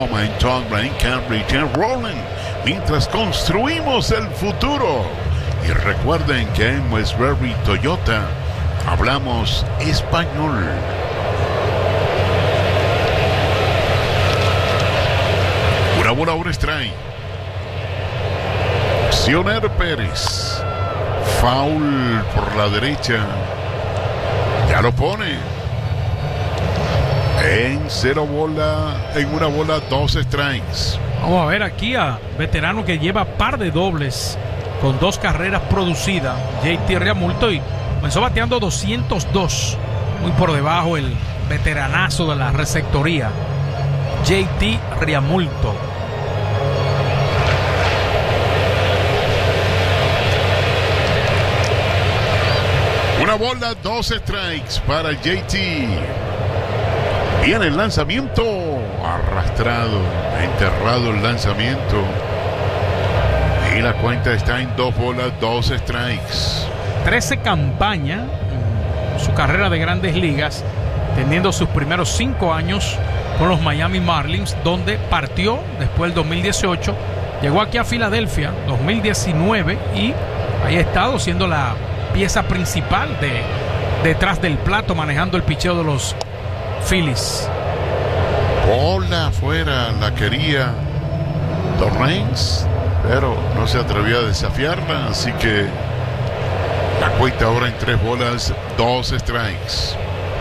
En Tundra, en Cambridge, en Rowland, mientras construimos el futuro. Y recuerden que en Westbury Toyota hablamos español. Una bola, un strike. Cioner Pérez. Foul por la derecha. Ya lo pone. En una bola, 2 strikes. Vamos a ver aquí a veterano que lleva par de dobles con 2 carreras producidas, JT Realmuto, y comenzó bateando 202, muy por debajo el veteranazo de la receptoría, JT Realmuto. Una bola, 2 strikes para JT. Viene el lanzamiento, arrastrado, enterrado el lanzamiento. Y la cuenta está en 2 bolas, 2 strikes. 13 campañas en su carrera de Grandes Ligas, teniendo sus primeros 5 años con los Miami Marlins, donde partió después del 2018. Llegó aquí a Filadelfia 2019 y ahí ha estado siendo la pieza principal detrás del plato, manejando el picheo de los Phillies. Bola afuera, la quería Torrens, pero no se atrevió a desafiarla, así que la cuenta ahora en 3 bolas, 2 strikes.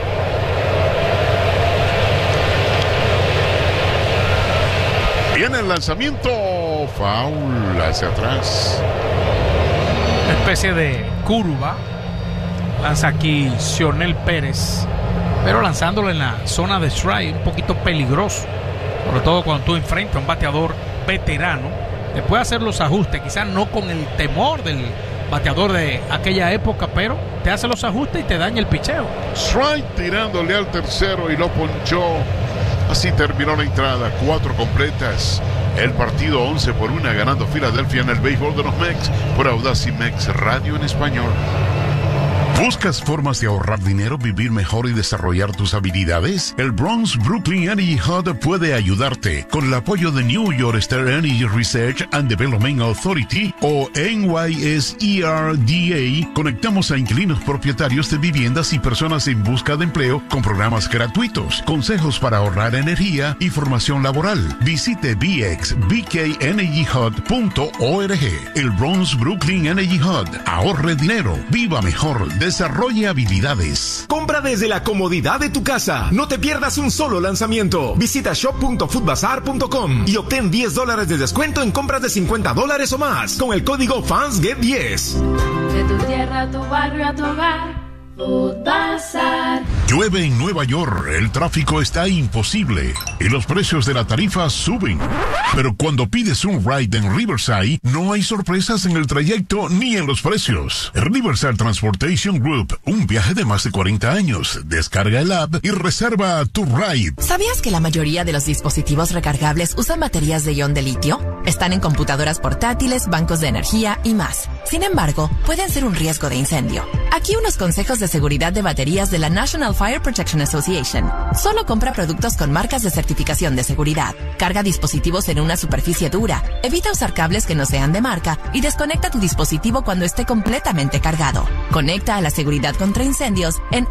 Viene el lanzamiento, foul hacia atrás. Una especie de curva lanza aquí Cionel Pérez, pero lanzándolo en la zona de strike, un poquito peligroso, sobre todo cuando tú enfrentas a un bateador veterano. Después hacer los ajustes, quizás no con el temor del bateador de aquella época, pero te hace los ajustes y te daña el picheo. Strike tirándole al tercero y lo ponchó. Así terminó la entrada, 4 completas. El partido 11-1 ganando Filadelfia en el béisbol de los Mex por Audacy Mex Radio en español. ¿Buscas formas de ahorrar dinero, vivir mejor y desarrollar tus habilidades? El Bronx Brooklyn Energy Hub puede ayudarte. Con el apoyo de New York State Energy Research and Development Authority o NYSERDA, conectamos a inquilinos propietarios de viviendas y personas en busca de empleo con programas gratuitos, consejos para ahorrar energía y formación laboral. Visite bxbkenergyhub.org. El Bronx Brooklyn Energy Hub. Ahorre dinero, viva mejor, desarrolle habilidades. Compra desde la comodidad de tu casa. No te pierdas un solo lanzamiento. Visita shop.foodbazar.com y obtén $10 de descuento en compras de $50 o más con el código FANSGET10. De tu tierra a tu barrio a tu hogar, Food Bazar. Llueve en Nueva York, el tráfico está imposible y los precios de la tarifa suben. Pero cuando pides un ride en Riverside, no hay sorpresas en el trayecto ni en los precios. Riverside Transportation Group, un viaje de más de 40 años. Descarga el app y reserva tu ride. ¿Sabías que la mayoría de los dispositivos recargables usan baterías de ion de litio? Están en computadoras portátiles, bancos de energía y más. Sin embargo, pueden ser un riesgo de incendio. Aquí unos consejos de seguridad de baterías de la National Fire Protection Association. Solo compra productos con marcas de certificación de seguridad. Carga dispositivos en una superficie dura. Evita usar cables que no sean de marca y desconecta tu dispositivo cuando esté completamente cargado. Conecta a la seguridad contra incendios en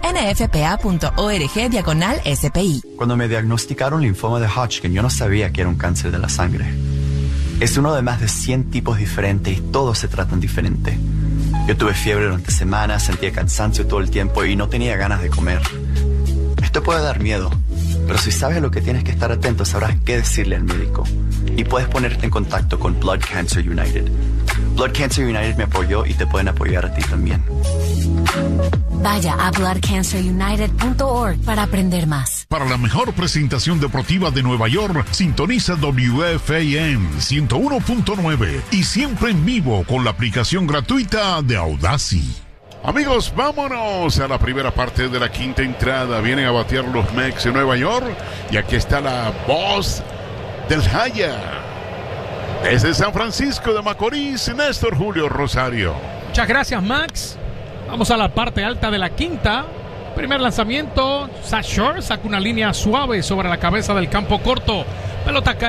nfpa.org/SPI. Cuando me diagnosticaron linfoma de Hodgkin, yo no sabía que era un cáncer de la sangre. Es uno de más de 100 tipos diferentes y todos se tratan diferente. Yo tuve fiebre durante semanas, sentía cansancio todo el tiempo y no tenía ganas de comer. Esto puede dar miedo, pero si sabes a lo que tienes que estar atento, sabrás qué decirle al médico. Y puedes ponerte en contacto con Blood Cancer United. Blood Cancer United me apoyó y te pueden apoyar a ti también. Vaya a bloodcancerunited.org para aprender más. Para la mejor presentación deportiva de Nueva York, sintoniza WFAM 101.9 y siempre en vivo con la aplicación gratuita de Audacy. Amigos, vámonos a la primera parte de la quinta entrada. Vienen a batear los Mex en Nueva York y aquí está la voz del Jaya. Desde San Francisco de Macorís, Néstor Julio Rosario. Muchas gracias, Max. Vamos a la parte alta de la quinta. Primer lanzamiento, Zach Shore saca una línea suave sobre la cabeza del campo corto. Pelota